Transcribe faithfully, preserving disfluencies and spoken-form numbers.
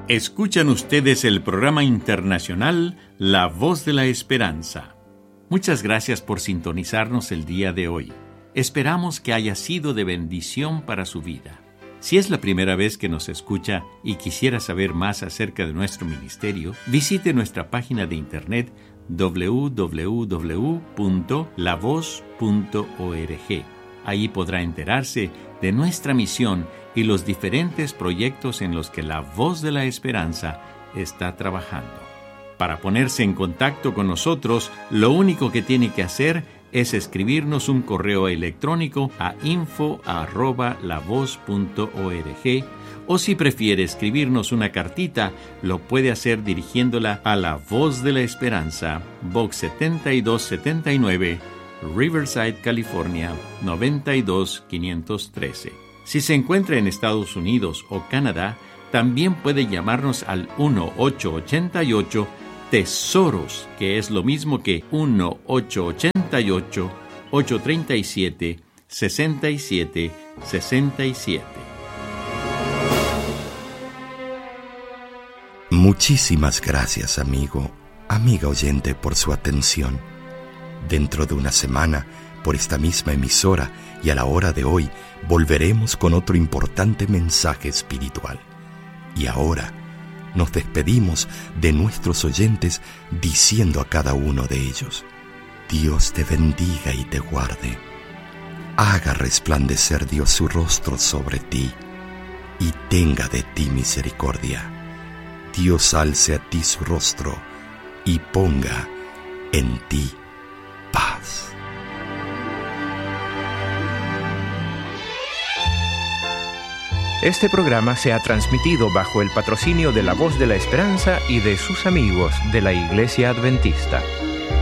Escuchan ustedes el programa internacional La Voz de la Esperanza. Muchas gracias por sintonizarnos el día de hoy. Esperamos que haya sido de bendición para su vida. Si es la primera vez que nos escucha y quisiera saber más acerca de nuestro ministerio, visite nuestra página de internet doble u doble u doble u punto la voz punto org. Ahí podrá enterarse de nuestra misión y los diferentes proyectos en los que la Voz de la Esperanza está trabajando. Para ponerse en contacto con nosotros, lo único que tiene que hacer es escribirnos un correo electrónico a info arroba la voz punto org, o si prefiere escribirnos una cartita, lo puede hacer dirigiéndola a La Voz de la Esperanza, Box setenta y dos setenta y nueve, Riverside, California, noventa y dos quinientos trece. Si se encuentra en Estados Unidos o Canadá, también puede llamarnos al uno ocho ocho ocho tesoros, que es lo mismo que uno ocho ocho ocho, ocho tres siete, seis siete seis siete. Muchísimas gracias, amigo, amiga oyente, por su atención. Dentro de una semana, por esta misma emisora y a la hora de hoy, volveremos con otro importante mensaje espiritual. Y ahora nos despedimos de nuestros oyentes diciendo a cada uno de ellos: Dios te bendiga y te guarde. Haga resplandecer Dios su rostro sobre ti y tenga de ti misericordia. Dios alce a ti su rostro y ponga en ti paz. Este programa se ha transmitido bajo el patrocinio de La Voz de la Esperanza y de sus amigos de la Iglesia Adventista.